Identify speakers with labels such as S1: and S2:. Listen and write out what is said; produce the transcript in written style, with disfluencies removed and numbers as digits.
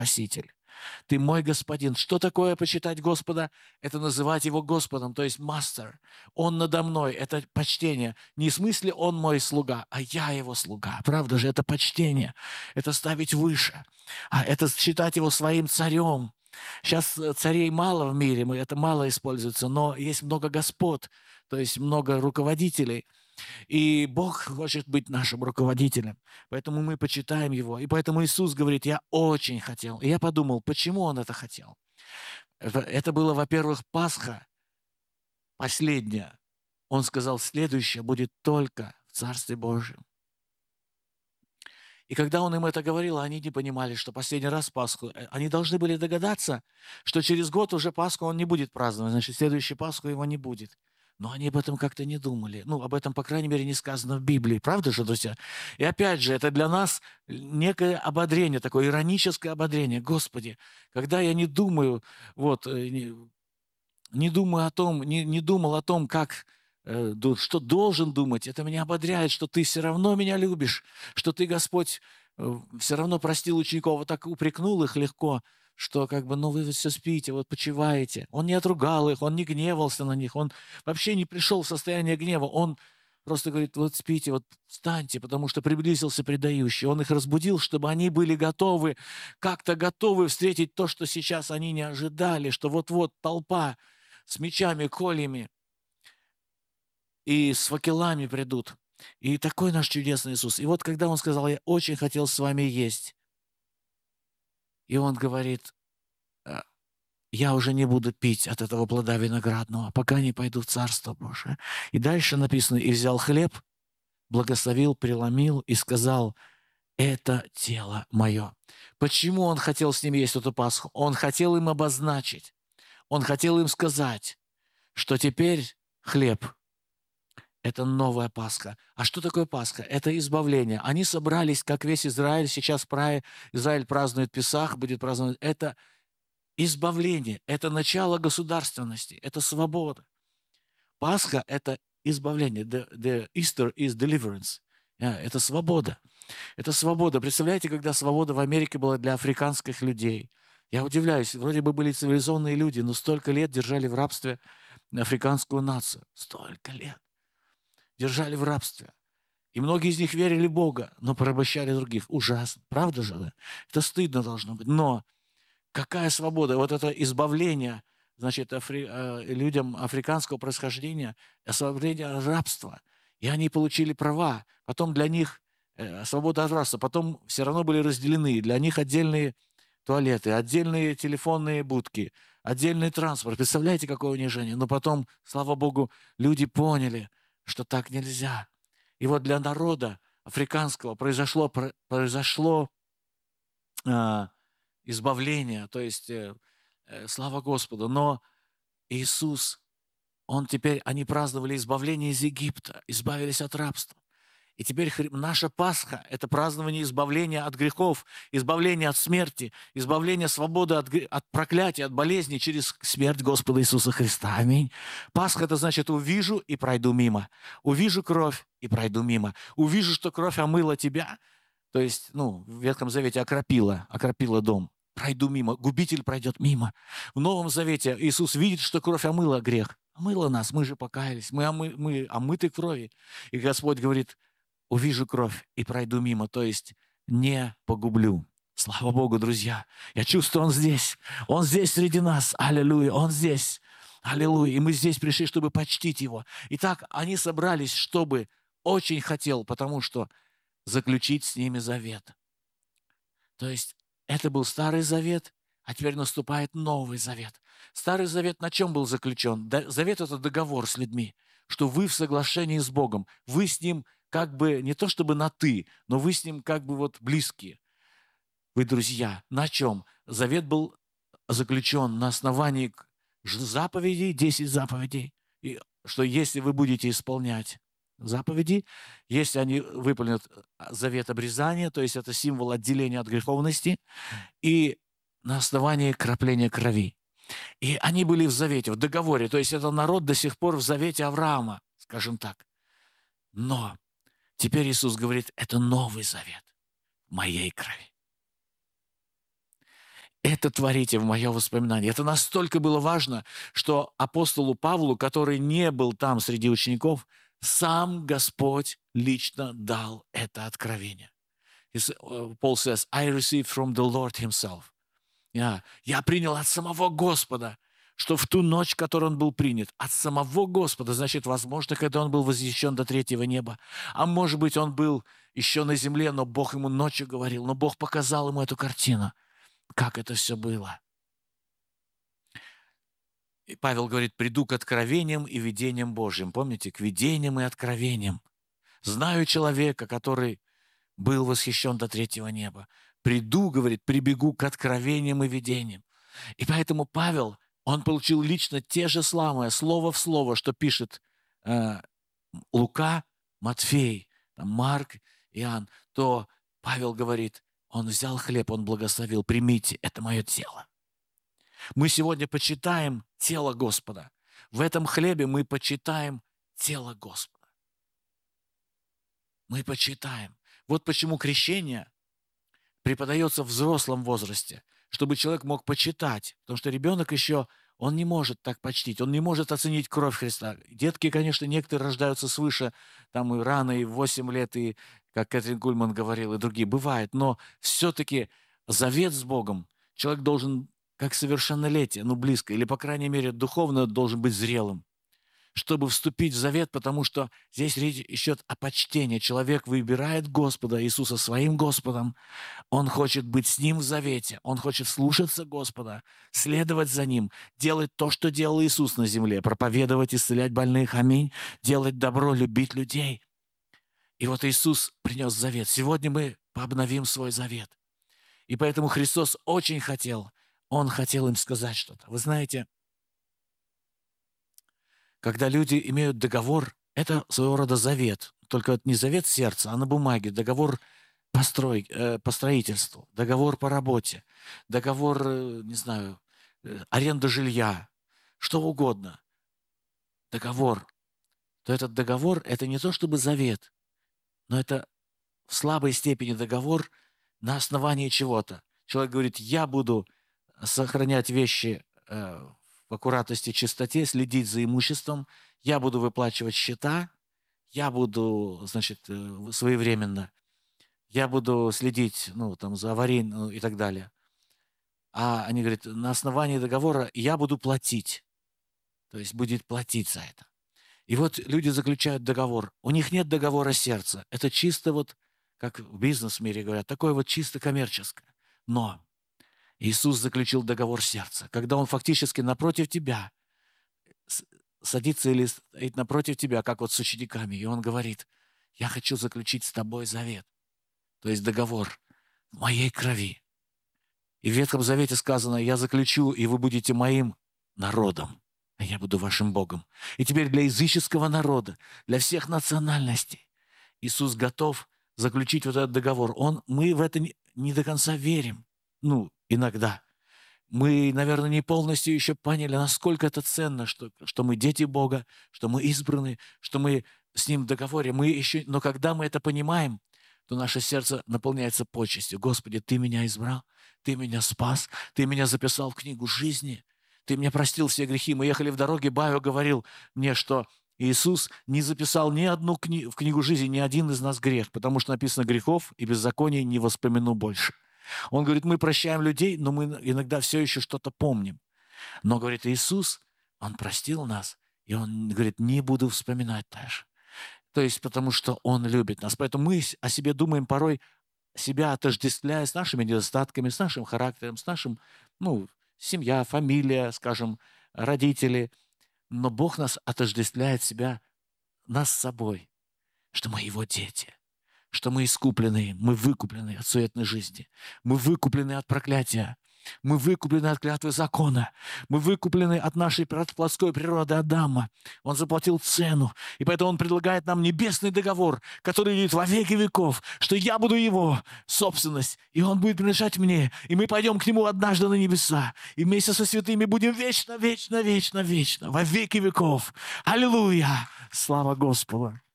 S1: Спаситель. Ты мой господин. Что такое почитать Господа? Это называть Его Господом, то есть мастер. Он надо мной. Это почтение. Не в смысле он мой слуга, а я его слуга. Правда же, это почтение. Это ставить выше. А это считать его своим царем. Сейчас царей мало в мире, это мало используется, но есть много господ, то есть много руководителей. И Бог хочет быть нашим руководителем, поэтому мы почитаем Его. И поэтому Иисус говорит, я очень хотел. И я подумал, почему Он это хотел? Это было, во-первых, Пасха последняя. Он сказал, следующее будет только в Царстве Божьем. И когда он им это говорил, они не понимали, что последний раз Пасху. Они должны были догадаться, что через год уже Пасху он не будет праздновать, значит, следующую Пасху его не будет. Но они об этом как-то не думали. Ну, об этом, по крайней мере, не сказано в Библии. Правда же, друзья? И опять же, это для нас некое ободрение, такое ироническое ободрение. Господи, когда я не думаю, вот, не думаю о том, не думал о том, как, что должен думать, это меня ободряет, что ты все равно меня любишь, что ты, Господь, все равно простил учеников, вот так упрекнул их легко, что как бы, ну вы все спите, вот почиваете. Он не отругал их, он не гневался на них, он вообще не пришел в состояние гнева, он просто говорит, вот спите, вот встаньте, потому что приблизился предающий. Он их разбудил, чтобы они были готовы, как-то готовы встретить то, что сейчас они не ожидали, что вот-вот толпа с мечами, кольями и с факелами придут. И такой наш чудесный Иисус. И вот когда Он сказал, я очень хотел с вами есть, и Он говорит, «Э, я уже не буду пить от этого плода виноградного, пока не пойду в Царство Божие. И дальше написано, и взял хлеб, благословил, преломил и сказал, это тело мое. Почему Он хотел с ними есть эту Пасху? Он хотел им обозначить, Он хотел им сказать, что теперь хлеб – это новая Пасха. А что такое Пасха? Это избавление. Они собрались, как весь Израиль. Сейчас Израиль празднует Песах, будет праздновать. Это избавление. Это начало государственности. Это свобода. Пасха – это избавление. The Easter is deliverance. Это свобода. Это свобода. Представляете, когда свобода в Америке была для африканских людей? Я удивляюсь. Вроде бы были цивилизованные люди, но столько лет держали в рабстве африканскую нацию. Столько лет держали в рабстве. И многие из них верили в Бога, но порабощали других. Ужасно. Правда же? Да? Это стыдно должно быть. Но какая свобода? Вот это избавление, значит, людям африканского происхождения, освобождение от рабства. И они получили права. Потом для них свобода от рабства. Потом все равно были разделены. Для них отдельные туалеты, отдельные телефонные будки, отдельный транспорт. Представляете, какое унижение? Но потом, слава Богу, люди поняли, что так нельзя. И вот для народа африканского произошло избавление, то есть слава Господу. Но Иисус, они праздновали избавление из Египта, избавились от рабства. И теперь наша Пасха – это празднование избавления от грехов, избавления от смерти, избавления свободы от проклятия, от болезни через смерть Господа Иисуса Христа. Аминь. Пасха – это значит увижу и пройду мимо. Увижу кровь и пройду мимо. Увижу, что кровь омыла тебя, то есть, в Ветхом Завете окропила дом. Пройду мимо, губитель пройдет мимо. В Новом Завете Иисус видит, что кровь омыла грех. Омыла нас, мы же покаялись, мы омыты крови. И Господь говорит, увижу кровь и пройду мимо, то есть не погублю. Слава Богу, друзья. Я чувствую, Он здесь. Он здесь среди нас. Аллилуйя. Он здесь. Аллилуйя. И мы здесь пришли, чтобы почтить Его. Итак, они собрались, чтобы очень хотел, потому что заключить с ними завет. То есть это был Старый Завет, а теперь наступает Новый Завет. Старый Завет на чем был заключен? Завет – это договор с людьми, что вы в соглашении с Богом. Вы с Ним как бы не то чтобы на «ты», но вы с Ним как бы вот близкие. Вы друзья. На чем? Завет был заключен на основании заповедей, 10 заповедей, и что если вы будете исполнять заповеди, если они выполнят завет обрезания, то есть это символ отделения от греховности, и на основании кропления крови. И они были в завете, в договоре, то есть это народ до сих пор в завете Авраама, скажем так. Но теперь Иисус говорит, это новый завет в моей крови. это творите в мое воспоминание. Это настолько было важно, что апостолу Павлу, который не был там среди учеников, сам Господь лично дал это откровение. Paul says, I received from the Lord himself. Я принял от самого Господа, что в ту ночь, в которой он был принят, от самого Господа, значит, возможно, когда он был вознесен до третьего неба, а может быть, он был еще на земле, но Бог ему ночью говорил, но Бог показал ему эту картину, как это все было. И Павел говорит, приду к откровениям и видениям Божьим. Помните, к видениям и откровениям. Знаю человека, который был восхищен до третьего неба. Приду, говорит, прибегу к откровениям и видениям. И поэтому Павел, он получил лично те же слова, слово в слово, что пишет Лука, Матфей, Марк, Иоанн, то Павел говорит, он взял хлеб, он благословил, примите, это мое тело. Мы сегодня почитаем тело Господа. В этом хлебе мы почитаем тело Господа. Мы почитаем. Вот почему крещение преподается в взрослом возрасте, чтобы человек мог почитать. Потому что ребенок еще, он не может так почтить, он не может оценить кровь Христа. Детки, конечно, некоторые рождаются свыше, там и рано, и в 8 лет, и, как Кэтрин Кульман говорила, и другие. Бывает, но все-таки завет с Богом человек должен, как совершеннолетие, близко, или, по крайней мере, духовно должен быть зрелым, чтобы вступить в завет, потому что здесь речь идет о почтении. Человек выбирает Господа Иисуса своим Господом. Он хочет быть с Ним в завете. Он хочет слушаться Господа, следовать за Ним, делать то, что делал Иисус на земле, проповедовать, исцелять больных, аминь, делать добро, любить людей. И вот Иисус принес завет. Сегодня мы обновим свой завет. И поэтому Христос очень хотел, Он хотел им сказать что-то. Вы знаете, когда люди имеют договор, это своего рода завет. Только это не завет сердца, а на бумаге. Договор по строительству, договор по работе, договор, не знаю, аренда жилья, что угодно. Договор. То этот договор – это не то чтобы завет, но это в слабой степени договор на основании чего-то. Человек говорит, я буду сохранять вещи в аккуратности, чистоте, следить за имуществом, я буду выплачивать счета, я буду, значит, своевременно, я буду следить, за аварийным и так далее. А они говорят, на основании договора я буду платить. То есть будет платить за это. И вот люди заключают договор. У них нет договора сердца. Это чисто как в бизнес-мире говорят, такое чисто коммерческое. Но Иисус заключил договор сердца, когда Он фактически напротив тебя, садится или стоит напротив тебя, как с учениками, и Он говорит, я хочу заключить с тобой завет, то есть договор в моей крови. И в Ветхом Завете сказано, я заключу, и вы будете моим народом, а я буду вашим Богом. И теперь для языческого народа, для всех национальностей Иисус готов заключить этот договор. Мы в это не до конца верим. Иногда. Мы, наверное, не полностью еще поняли, насколько это ценно, что мы дети Бога, что мы избраны, что мы с Ним в договоре. Но когда мы это понимаем, то наше сердце наполняется почестью. Господи, Ты меня избрал, Ты меня спас, Ты меня записал в книгу жизни, Ты мне простил все грехи. Мы ехали в дороге, Байо говорил мне, что Иисус не записал в книгу жизни ни один из нас грех, потому что написано грехов и беззаконий не воспомяну больше. Он говорит, мы прощаем людей, но мы иногда все еще что-то помним. Но, говорит, Иисус, Он простил нас, и Он говорит, не буду вспоминать даже. То есть, потому что Он любит нас. Поэтому мы о себе думаем порой, себя отождествляя с нашими недостатками, с нашим характером, с нашим, семья, фамилия, скажем, родители. Но Бог нас отождествляет нас с собой, что мы Его дети. Что мы искуплены, мы выкуплены от суетной жизни, мы выкуплены от проклятия, мы выкуплены от клятвы закона, мы выкуплены от нашей плотской природы Адама. Он заплатил цену, и поэтому Он предлагает нам небесный договор, который идет во веки веков, что я буду Его собственность, и Он будет принадлежать мне, и мы пойдем к Нему однажды на небеса, и вместе со святыми будем вечно, вечно, вечно, вечно, во веки веков. Аллилуйя! Слава Господу!